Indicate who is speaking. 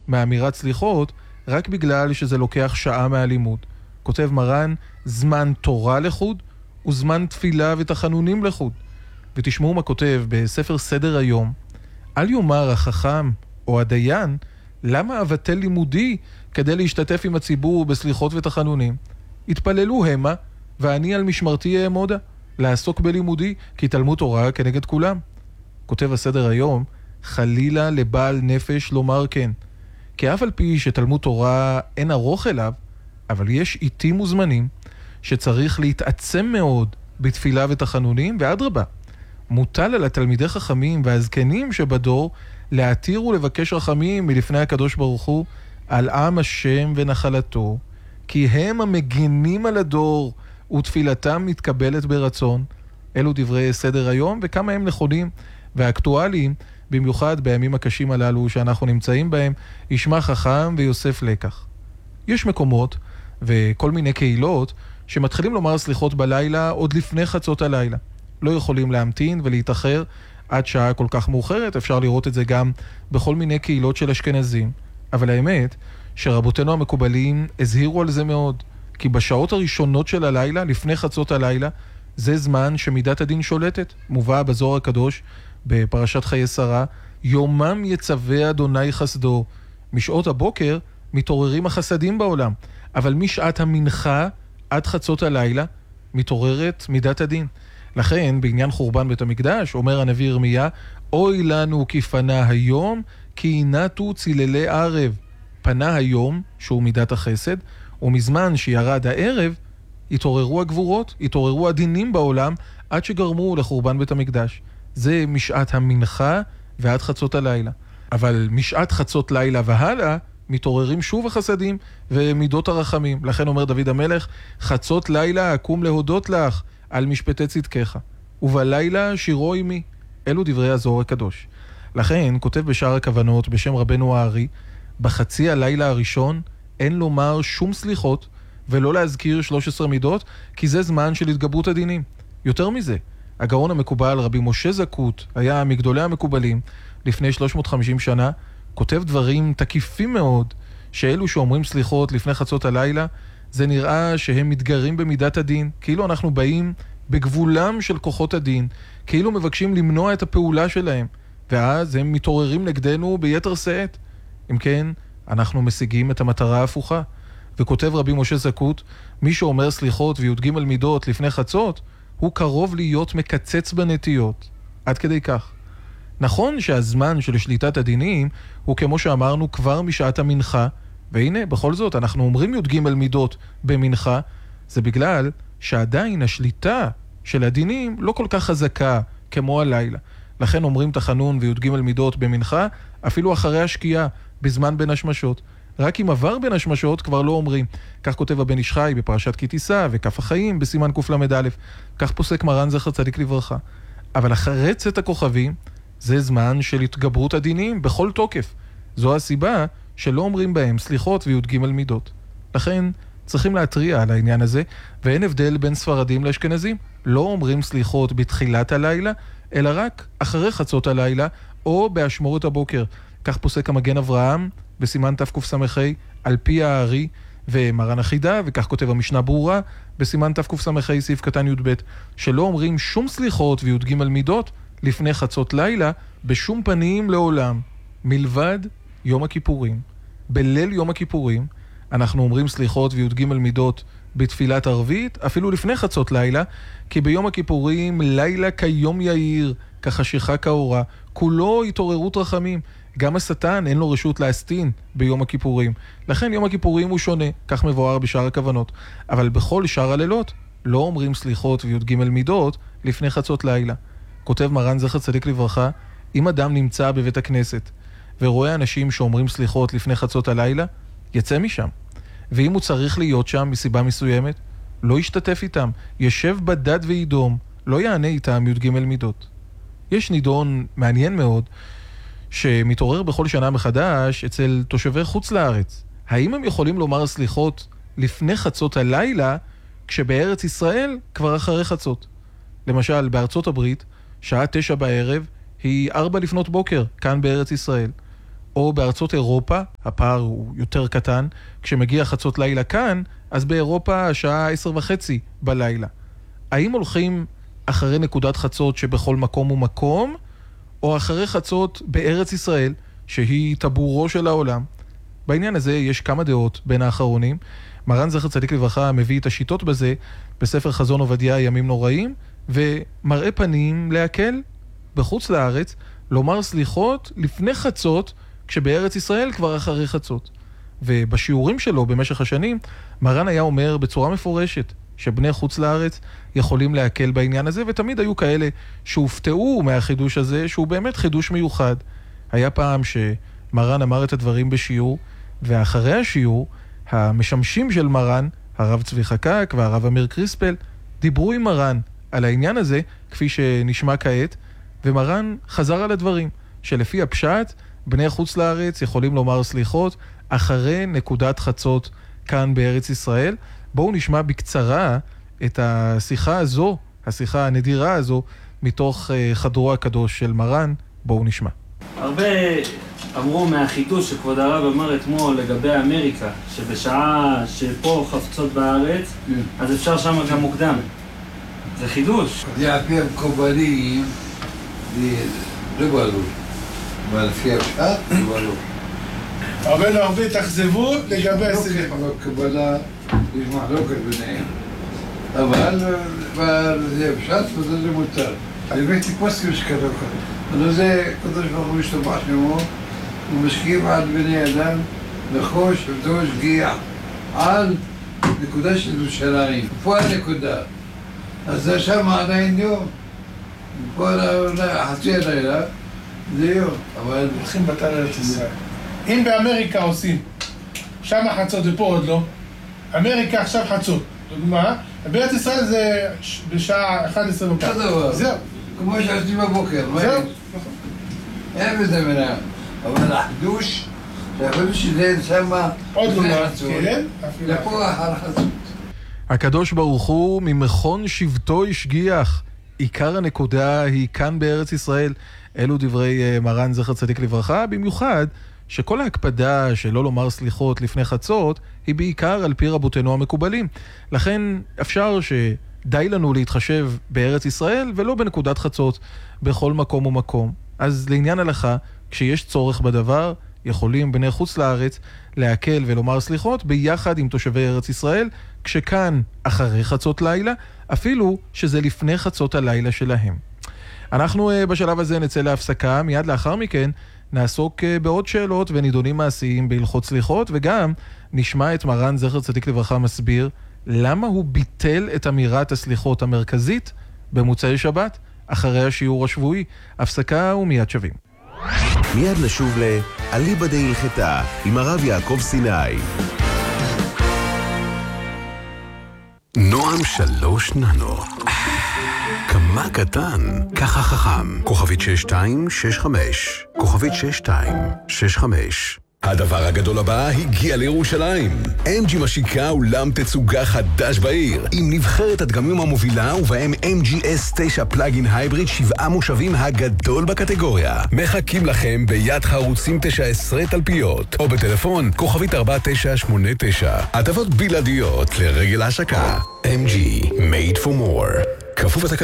Speaker 1: מאמירת סליחות, רק בגלל שזה לוקח שעה מהלימוד. כותב מרן, זמן תורה לחוד, וזמן תפילה ותחנונים לחוד. ותשמעו מה כותב בספר סדר היום, אל יאמר החכם או הדיין, למה אבטל לימודי כדי להשתתף עם הציבור בסליחות ותחנונים? התפללו המה, ואני על משמרתי אעמודה, לעסוק בלימודי, כי תלמוד תורה כנגד כולם. כותב הסדר היום, חלילה לבעל נפש לומר כן. כי אף על פי שתלמוד תורה אין ארוך אליו, אבל יש עיתים וזמנים שצריך להתעצם מאוד בתפילה ותחנונים, ואדרבה, מוטל על התלמידי חכמים והזקנים שבדור להתיר ולבקש רחמים מלפני הקדוש ברוך הוא על עם השם ונחלתו, כי הם המגינים על הדור ותפילתם מתקבלת ברצון. אלו דברי סדר היום, וכמה הם נכונים ואקטואליים, במיוחד בימים הקשים הללו שאנחנו נמצאים בהם, ישמע חכם ויוסף לקח. יש מקומות וכל מיני קהילות שמתחילים לומר סליחות בלילה עוד לפני חצות הלילה. לא יכולים להמתין ולהתאחר עד שעה כל כך מאוחרת, אפשר לראות את זה גם בכל מיני קהילות של אשכנזים. אבל האמת שרבותינו המקובלים הזהירו על זה מאוד, כי בשעות הראשונות של הלילה, לפני חצות הלילה, זה זמן שמידת הדין שולטת. מובא בזוהר הקדוש בפרשת חיי שרה, יומם יצווה אדוני חסדו. משעות הבוקר מתעוררים החסדים בעולם, אבל משעת המנחה עד חצות הלילה מתעוררת מידת הדין. לכן בעניין חורבן בית המקדש אומר הנביא ירמיה, אוי לנו כי פנה היום, כי עינתו ציללי ערב. פנה היום, שהוא מידת החסד, ומזמן שירד הערב, התעוררו הגבורות, התעוררו הדינים בעולם, עד שגרמו לחורבן בית המקדש. זה משעת המנחה ועד חצות הלילה. אבל משעת חצות לילה והלאה, מתעוררים שוב החסדים ומידות הרחמים. לכן אומר דוד המלך, חצות לילה אקום להודות לך על משפטי צדקך, ובלילה שירו עמי. אלו דברי הזוהר הקדוש. לכן כותב בשאר הכוונות בשם רבנו הארי, בחצי הלילה הראשון אין לומר שום סליחות ולא להזכיר 13 מידות, כי זה זמן של התגברות הדינים. יותר מזה, הגאון המקובל רבי משה זקות היה מגדולי המקובלים לפני 350 שנה, כותב דברים תקיפים מאוד, שאלו שאומרים סליחות לפני חצות הלילה, זה נראה שהם מתגרים במידת הדין, כאילו אנחנו באים בגבולם של כוחות הדין, כאילו מבקשים למנוע את הפעולה שלהם, ואז הם מתעוררים נגדנו ביתר שאת. אם כן, אנחנו משיגים את המטרה ההפוכה. וכותב רבי משה זקות, מי שאומר סליחות וי"ג מידות לפני חצות, הוא קרוב להיות מקצץ בנטיות. עד כדי כך. נכון שהזמן של שליטת הדינים הוא כמו שאמרנו כבר משעת המנחה, והנה בכל זאת אנחנו אומרים י"ג מידות במנחה, זה בגלל שעדיין השליטה של הדינים לא כל כך חזקה כמו הלילה. לכן אומרים תחנון וי"ג מידות במנחה אפילו אחרי השקיעה, בזמן בין השמשות. רק אם עבר בין השמשות כבר לא אומרים. כך כותב הבן איש חי בפרשת כי תישא וכף החיים בסימן קל"א. כך פוסק מרן זכר צדיק לברכה. אבל אחרי צאת הכוכבים זה זמן של התגברות הדינים בכל תוקף. זו הסיבה שלא אומרים בהם סליחות וי"ג מידות. לכן צריכים להטריע על העניין הזה, ואין הבדל בין ספרדים לאשכנזים. לא אומרים סליחות בתחילת הלילה, אלא רק אחרי חצות הלילה או באשמורת הבוקר. כך פוסק המגן אברהם בסימן תקס"ה על פי הארי ומרן החידה, וכך כותב המשנה ברורה בסימן תקס"ה סעיף קטן י"ב, שלא אומרים שום סליחות וי"ג מידות לפני חצות לילה בשום פנים לעולם, מלבד יום הכיפורים. בליל יום הכיפורים אנחנו אומרים סליחות וי"ג מידות בתפילת ערבית, אפילו לפני חצות לילה, כי ביום הכיפורים לילה כיום יאיר, כחשיכה כאורה, כולו התעוררות רחמים. גם השטן אין לו רשות להסתין ביום הכיפורים. לכן יום הכיפורים הוא שונה, כך מבואר בשאר הכוונות. אבל בכל שאר הלילות לא אומרים סליחות וי"ג מידות לפני חצות לילה. כותב מרן זכר צדיק לברכה, אם אדם נמצא בבית הכנסת ורואה אנשים שאומרים סליחות לפני חצות הלילה, יצא משם. ואם הוא צריך להיות שם מסיבה מסוימת, לא ישתתף איתם, ישב בדד וידום, לא יענה איתם י"ג מידות. יש נידון מעניין מאוד שמתעורר בכל שנה מחדש אצל תושבי חוץ לארץ. האם הם יכולים לומר סליחות לפני חצות הלילה כשבארץ ישראל כבר אחרי חצות? למשל בארצות הברית שעה 9 בערב היא 4 לפנות בוקר כאן בארץ ישראל. או בארצות אירופה, הפער הוא יותר קטן, כשמגיע חצות לילה כאן, אז באירופה השעה 10:30 בלילה. האם הולכים אחרי נקודת חצות שבכל מקום ומקום, או אחרי חצות בארץ ישראל, שהיא טבורו של העולם? בעניין הזה יש כמה דעות בין האחרונים. מרן זכר צדיק לברכה מביא את השיטות בזה בספר חזון עובדיה ימים נוראים, ומראה פנים להקל בחוץ לארץ, לומר סליחות לפני חצות, כשבארץ ישראל כבר אחרי חצות. ובשיעורים שלו במשך השנים, מרן היה אומר בצורה מפורשת שבני חוץ לארץ יכולים להקל בעניין הזה, ותמיד היו כאלה שהופתעו מהחידוש הזה, שהוא באמת חידוש מיוחד. היה פעם שמרן אמר את הדברים בשיעור, ואחרי השיעור, המשמשים של מרן, הרב צבי חקק והרב אמיר קריספל, דיברו עם מרן על העניין הזה, כפי שנשמע כעת, ומרן חזר על הדברים, שלפי הפשט, בני חוץ לארץ יכולים לומר סליחות אחרי נקודת חצות כאן בארץ ישראל. בואו נשמע בקצרה את השיחה הזו, השיחה הנדירה הזו, מתוך חדרו הקדוש של מרן. בואו נשמע.
Speaker 2: הרבה אמרו מהחידוש שכבוד הרב אמר אתמול לגבי אמריקה, שבשעה שפה חפצות בארץ, אז אפשר שם גם מוקדם. זה חידוש.
Speaker 3: זה על פי המקובלים, זה ברור. אבל לפי הפשט, זה ברור.
Speaker 4: הרבה תחזבו לגבי הסיבים.
Speaker 3: אבל קבלה, יש מחלוקת ביניהם. אבל זה הפשט וזה מותר. הבאתי פוסקים שכתוב כאן. אבל זה קדוש ברוך הוא משתבח שמו, הוא משקיע על בני אדם לחוש ודורש גיח על נקודה של ירושלים. פה הנקודה. אז זה שם עדיין יום. פה חצי הלילה זה יום. אבל
Speaker 4: הולכים בתל ארץ ישראל. אם באמריקה עושים, שם חצות ופה עוד לא, אמריקה עכשיו חצות, דוגמה, בארץ ישראל זה בשעה 11 בבוקר. זהו.
Speaker 3: כמו שעושים בבוקר.
Speaker 4: זהו.
Speaker 3: אין בזה מנה. אבל החידוש, שהחידוש שזה שמה
Speaker 4: עוד לא
Speaker 3: חצות.
Speaker 4: כן.
Speaker 3: לפה אחר חצות.
Speaker 1: הקדוש ברוך הוא ממכון שבטו השגיח. עיקר הנקודה היא כאן בארץ ישראל. אלו דברי מרן זכר צדיק לברכה, במיוחד שכל ההקפדה שלא לומר סליחות לפני חצות היא בעיקר על פי רבותינו המקובלים. לכן אפשר שדי לנו להתחשב בארץ ישראל ולא בנקודת חצות בכל מקום ומקום. אז לעניין הלכה, כשיש צורך בדבר, יכולים בני חוץ לארץ להקל ולומר סליחות ביחד עם תושבי ארץ ישראל, כשכאן אחרי חצות לילה, אפילו שזה לפני חצות הלילה שלהם. אנחנו בשלב הזה נצא להפסקה, מיד לאחר מכן נעסוק בעוד שאלות ונידונים מעשיים בהלכות סליחות, וגם נשמע את מרן זכר צדיק לברכה מסביר למה הוא ביטל את אמירת הסליחות המרכזית במוצאי שבת אחרי השיעור השבועי. הפסקה ומיד שווים.
Speaker 5: מיד נשוב לאליבא דהלכתה עם הרב יעקב סיני. נועם 3 ננו. כמה קטן, ככה חכם. כוכבית 6265. כוכבית 6265. הדבר הגדול הבא הגיע לירושלים. MG משיקה אולם תצוגה חדש בעיר, עם נבחרת הדגמים המובילה ובהם MG S9 פלאגין הייבריד 7 מושבים הגדול בקטגוריה. מחכים לכם ביד חרוצים 19 תלפיות, או בטלפון כוכבית 4989. הטבות בלעדיות לרגל ההשקה. MG, made for more. כפוף לתקנון.